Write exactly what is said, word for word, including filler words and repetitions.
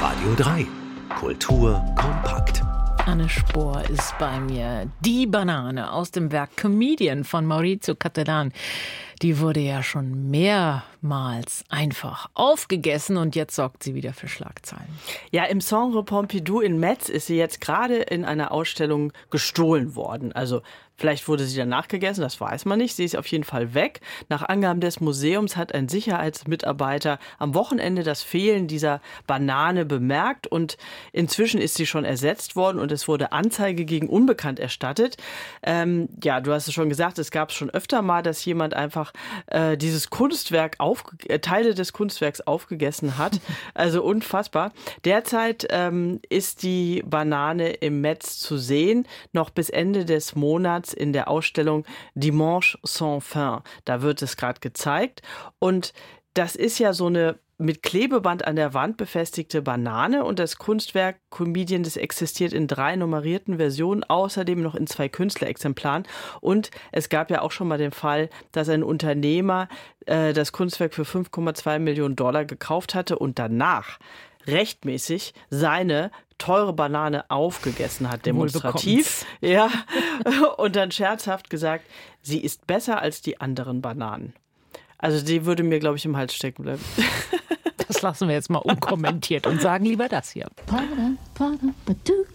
Radio drei. Kultur kompakt. Anne Spohr ist bei mir. Die Banane aus dem Werk Comedian von Maurizio Cattelan. Die wurde ja schon mehrmals einfach aufgegessen und jetzt sorgt sie wieder für Schlagzeilen. Ja, im Centre Pompidou in Metz ist sie jetzt gerade in einer Ausstellung gestohlen worden. Also vielleicht wurde sie danach gegessen, das weiß man nicht. Sie ist auf jeden Fall weg. Nach Angaben des Museums hat ein Sicherheitsmitarbeiter am Wochenende das Fehlen dieser Banane bemerkt und inzwischen ist sie schon ersetzt worden und es wurde Anzeige gegen Unbekannt erstattet. Ähm, ja, du hast es schon gesagt, es gab es schon öfter mal, dass jemand einfach äh, dieses Kunstwerk, aufge- äh, Teile des Kunstwerks aufgegessen hat. Also unfassbar. Derzeit ähm, ist die Banane im Metz zu sehen, noch bis Ende des Monats in der Ausstellung Dimanche sans fin. Da wird es gerade gezeigt. Und das ist ja so eine mit Klebeband an der Wand befestigte Banane und das Kunstwerk Comedian, das existiert in drei nummerierten Versionen, außerdem noch in zwei Künstlerexemplaren. Und es gab ja auch schon mal den Fall, dass ein Unternehmer äh, das Kunstwerk für fünf Komma zwei Millionen Dollar gekauft hatte und danach rechtmäßig seine teure Banane aufgegessen hat, demonstrativ. Ja, und dann scherzhaft gesagt, sie ist besser als die anderen Bananen. Also die würde mir, glaube ich, im Hals stecken bleiben. Das lassen wir jetzt mal unkommentiert und sagen lieber das hier.